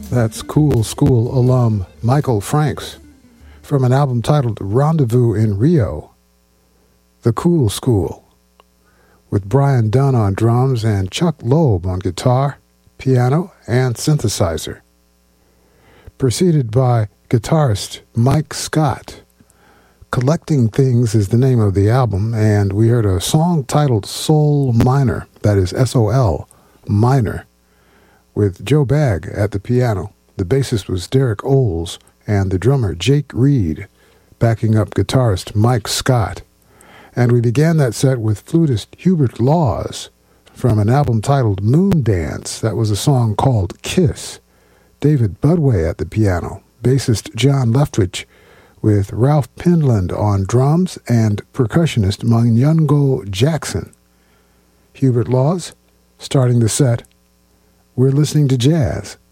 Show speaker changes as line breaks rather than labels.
That's Cool School alum Michael Franks from an album titled Rendezvous in Rio, The Cool School, with Brian Dunn on drums and Chuck Loeb on guitar, piano, and synthesizer. Preceded by guitarist Mike Scott. Collecting Things is the name of the album, and we heard a song titled Soul Minor, that is S-O-L, minor, with Joe Bagg at the piano. The bassist was Derek Oles, and the drummer Jake Reed, backing up guitarist Mike Scott. And we began that set with flutist Hubert Laws from an album titled Moon Dance. That was a song called Kiss. David Budway at the piano, bassist John Leftwich, with Ralph Pinland on drums and percussionist Manyungo Jackson. Hubert Laws starting the set. We're listening to jazz